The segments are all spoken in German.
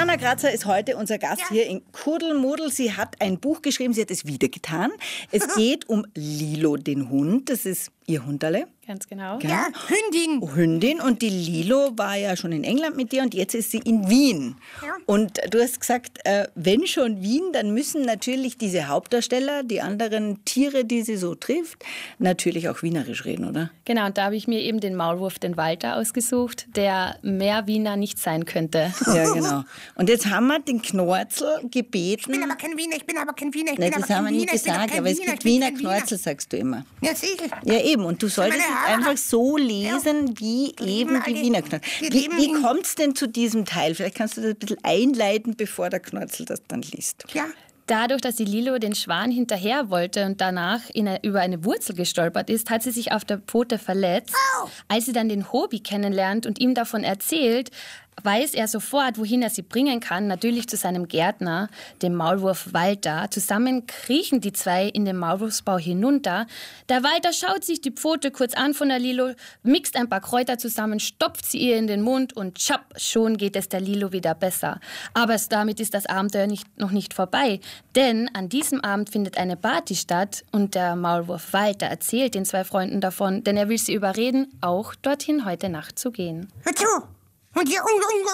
Anna Kratzer ist heute unser Gast hier in Kuddelmuddel. Sie hat ein Buch geschrieben, sie hat es wieder getan. Es geht um Lilo, den Hund. Das ist ihr Hunderle. Ganz genau. Ja, Hündin. Hündin. Und die Lilo war ja schon in England mit dir und jetzt ist sie in Wien. Ja. Und du hast gesagt, wenn schon Wien, dann müssen natürlich diese Hauptdarsteller, die anderen Tiere, die sie so trifft, natürlich auch wienerisch reden, oder? Genau, und da habe ich mir eben den Maulwurf, den Walter, ausgesucht, der mehr Wiener nicht sein könnte. Ja, genau. Und jetzt haben wir den Knorzel gebeten. Ich bin aber kein Wiener. Nein, das haben wir nicht gesagt, aber es gibt Wiener Knorzel, sagst du immer. Ja, sicher. Ja, eben. Und du solltest es einfach so lesen, wie eben die Wiener Knorzel. Wie kommt es denn zu diesem Teil? Vielleicht kannst du das ein bisschen einleiten, bevor der Knorzel das dann liest. Ja. Dadurch, dass die Lilo den Schwan hinterher wollte und danach über eine Wurzel gestolpert ist, hat sie sich auf der Pfote verletzt. Au! Als sie dann den Hobie kennenlernt und ihm davon erzählt, weiß er sofort, wohin er sie bringen kann, natürlich zu seinem Gärtner, dem Maulwurf Walter. Zusammen kriechen die zwei in den Maulwurfsbau hinunter. Der Walter schaut sich die Pfote kurz an von der Lilo, mixt ein paar Kräuter zusammen, stopft sie ihr in den Mund und schapp, schon geht es der Lilo wieder besser. Aber damit ist das Abenteuer noch nicht vorbei, denn an diesem Abend findet eine Party statt und der Maulwurf Walter erzählt den zwei Freunden davon, denn er will sie überreden, auch dorthin heute Nacht zu gehen. Hör zu. Und ja,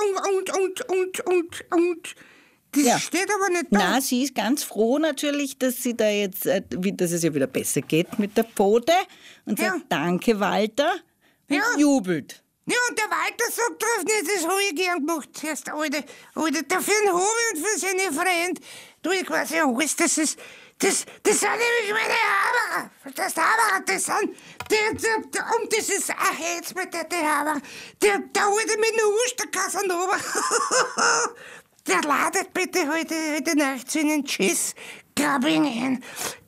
das Ja. steht aber nicht da. Na, sie ist ganz froh natürlich, dass sie da jetzt, dass es ihr wieder besser geht mit der Pfote und sagt, Ja. danke Walter und Ja. jubelt. Ja, und der Walter sagt drauf nicht, das habe ich gern gemacht. Zuerst, Alter, dafür ein Hobby und für seine Freund. Du, ich quasi alles, das sind nämlich meine Haberer. Verstehst du, Haberer, das sind, und das ist auch jetzt mit der Haberer. Der alte mit der Usch, der Casanova. Der ladet bitte heute Nacht zu einen Tschüss-Grabbing ein.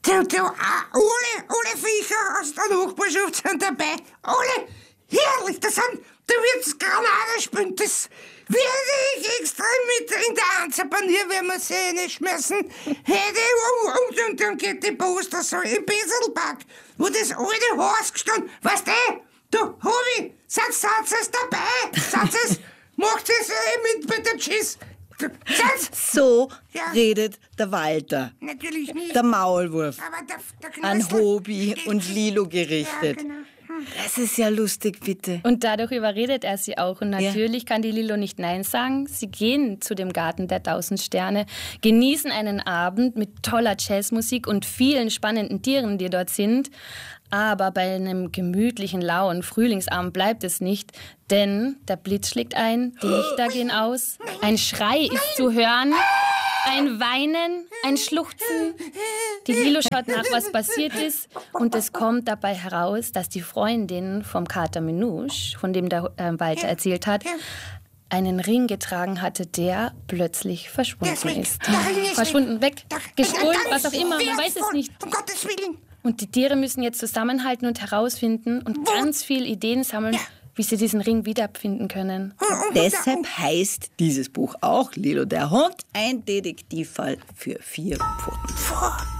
Alle Viecher aus der Nachbarschaft sind dabei. Alle, herrlich, da wird's Granate spielen. Das werde ich extra mit in der Anzerpanier, wenn wir sie reinschmeißen. Heute und dann geht die Post so im Beselpark, wo das alte Haus gestanden. Weißt du, Hobi, seid es dabei? Seid es, macht es mit bei der Tschüss. So Ja. redet der Walter, Natürlich nicht. der Maulwurf, Aber der an Knösel- Hobie und Lilo Ja, gerichtet. genau. Das ist ja lustig, bitte. Und dadurch überredet er sie auch. Und natürlich kann die Lilo nicht Nein sagen. Sie gehen zu dem Garten der 1000 Sterne, genießen einen Abend mit toller Jazzmusik und vielen spannenden Tieren, die dort sind. Aber bei einem gemütlichen, lauen Frühlingsabend bleibt es nicht, denn der Blitz schlägt ein, die Lichter gehen aus, ein Schrei ist zu hören, ein Weinen, ein Schluchzen. Die Lilo schaut nach, was passiert ist, und es kommt dabei heraus, dass die Freundin vom Kater Minouche, von dem der Walter erzählt hat, einen Ring getragen hatte, der plötzlich verschwunden ist. Verschwunden, weg, gestohlen, was auch immer, man weiß es nicht. Um Gottes Willen. Und die Tiere müssen jetzt zusammenhalten und herausfinden und ganz viel Ideen sammeln, wie sie diesen Ring wiederfinden können. Deshalb heißt dieses Buch auch Lilo der Hund, ein Detektivfall für 4 Pfoten.